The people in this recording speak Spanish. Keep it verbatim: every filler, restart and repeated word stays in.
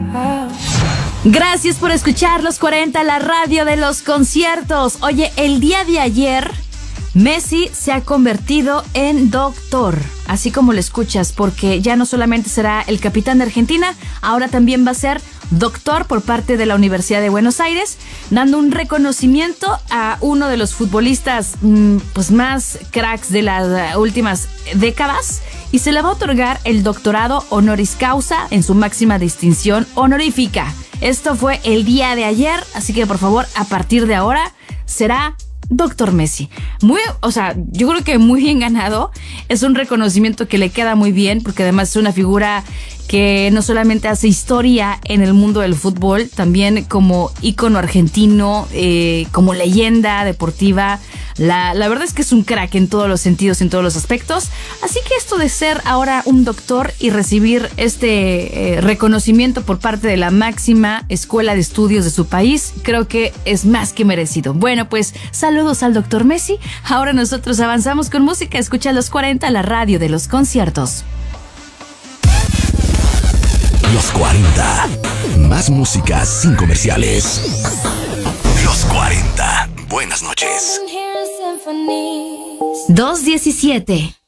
Gracias por escuchar Los cuarenta, la radio de los conciertos. Oye, el día de ayer, Messi se ha convertido en doctor, así como lo escuchas, porque ya no solamente será el capitán de Argentina, ahora también va a ser doctor por parte de la Universidad de Buenos Aires, dando un reconocimiento a uno de los futbolistas mmm, pues más cracks de las últimas décadas, y se le va a otorgar el doctorado honoris causa en su máxima distinción honorífica. Esto fue el día de ayer, así que por favor, a partir de ahora será Doctor Messi. Muy, o sea, yo creo que muy bien ganado. Es un reconocimiento que le queda muy bien, porque además es una figura que no solamente hace historia en el mundo del fútbol, también como ícono argentino, eh, como leyenda deportiva. La, la verdad es que es un crack en todos los sentidos, en todos los aspectos. Así que esto de ser ahora un doctor y recibir este eh, reconocimiento por parte de la máxima escuela de estudios de su país, creo que es más que merecido. Bueno, pues saludos al doctor Messi. Ahora nosotros avanzamos con música. Escucha Los cuarenta, la radio de los conciertos. Los cuarenta. Más música sin comerciales. Los cuarenta. Buenas noches. dos diecisiete.